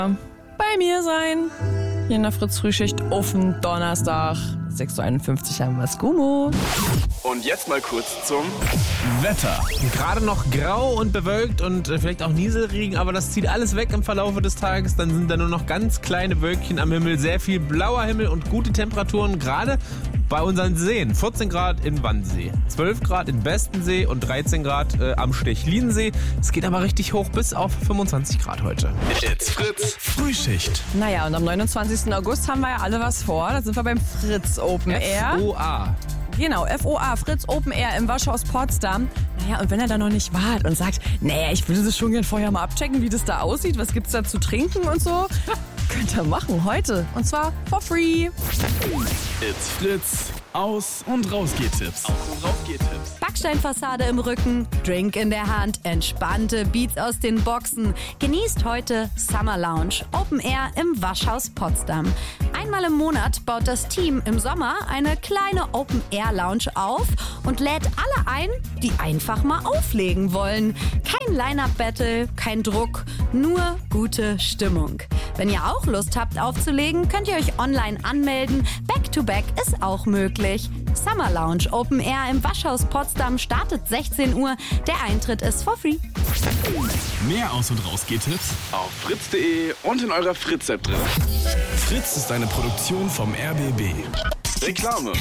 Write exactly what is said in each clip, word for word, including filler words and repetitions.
bei mir sein. Hier in der Fritz-Frühschicht auf dem Donnerstag. sechs Uhr einundfünfzig haben wir Skumo. Und jetzt mal kurz zum Wetter. Gerade noch grau und bewölkt und äh, vielleicht auch Nieselregen, aber das zieht alles weg im Verlauf des Tages. Dann sind da nur noch ganz kleine Wölkchen am Himmel, sehr viel blauer Himmel und gute Temperaturen, gerade bei unseren Seen. vierzehn Grad in Wannsee, zwölf Grad in Bestensee und dreizehn Grad äh, am Stechlinsee. Es geht aber richtig hoch bis auf fünfundzwanzig Grad heute. It's Fritz Frühschicht. Naja, und am neunundzwanzigsten August haben wir ja alle was vor. Da sind wir beim Fritz Open Air. F O A. Genau, F O A, Fritz Open Air im Waschhaus Potsdam. Naja, und wenn er da noch nicht wart und sagt, naja, ich würde das schon gern vorher mal abchecken, wie das da aussieht, was gibt's da zu trinken und so, könnt ihr machen heute. Und zwar for free. It's Fritz. Aus- und Rausgehtipps. Aus- und Rausgehtipps. Backsteinfassade im Rücken, Drink in der Hand, entspannte Beats aus den Boxen. Genießt heute Summer Lounge, Open Air im Waschhaus Potsdam. Einmal im Monat baut das Team im Sommer eine kleine Open Air Lounge auf und lädt alle ein, die einfach mal auflegen wollen. Kein Line-Up-Battle, kein Druck, nur gute Stimmung. Wenn ihr auch Lust habt aufzulegen, könnt ihr euch online anmelden. Back-to-Back ist auch möglich. Summer Lounge Open Air im Waschhaus Potsdam startet sechzehn Uhr. Der Eintritt ist for free. Mehr Aus- und Rausgehtipps auf fritz punkt de und in eurer Fritz-App drin. Fritz ist eine Produktion vom R B B. Reklame.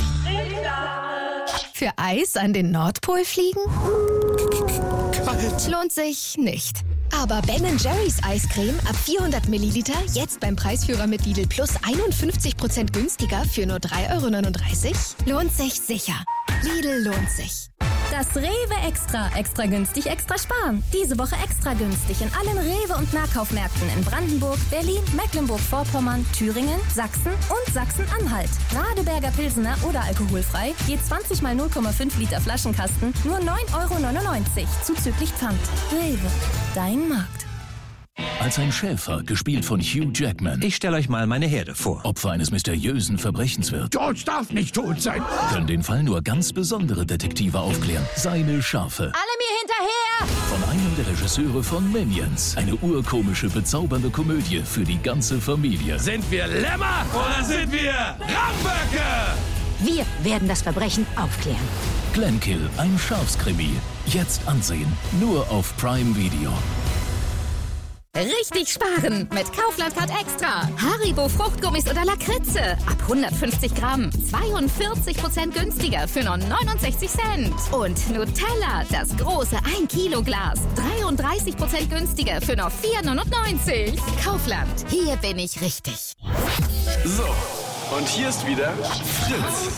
Für Eis an den Nordpol fliegen? Kalt. Lohnt sich nicht. Aber Ben Jerry's Eiscreme ab vierhundert Milliliter jetzt beim Preisführer mit Lidl Plus einundfünfzig Prozent günstiger für nur drei Euro neununddreißig? Lohnt sich sicher. Lidl lohnt sich. Das Rewe Extra. Extra günstig, extra sparen. Diese Woche extra günstig in allen Rewe- und Nahkaufmärkten in Brandenburg, Berlin, Mecklenburg-Vorpommern, Thüringen, Sachsen und Sachsen-Anhalt. Radeberger Pilsener oder alkoholfrei, je zwanzig mal null Komma fünf Liter Flaschenkasten, nur neun Euro neunundneunzig, zuzüglich Pfand. Rewe, dein Markt. Als ein Schäfer, gespielt von Hugh Jackman, Ich stelle euch mal meine Herde vor. Opfer eines mysteriösen Verbrechens wird, George darf nicht tot sein. können den Fall nur ganz besondere Detektive aufklären. Seine Schafe. Alle mir hinterher! Von einem der Regisseure von Minions. Eine urkomische, bezaubernde Komödie für die ganze Familie. Sind wir Lämmer oder sind wir Ramböcke? Wir werden das Verbrechen aufklären. Glenkill, ein Schafskrimi. Jetzt ansehen. Nur auf Prime Video. Richtig sparen mit Kaufland Card Extra. Haribo Fruchtgummis oder Lakritze. Ab hundertfünfzig Gramm. zweiundvierzig Prozent günstiger für nur neunundsechzig Cent. Und Nutella, das große ein Kilo Glas. dreiunddreißig Prozent günstiger für nur vier neunundneunzig. Kaufland. Hier bin ich richtig. So, und hier ist wieder Fritz.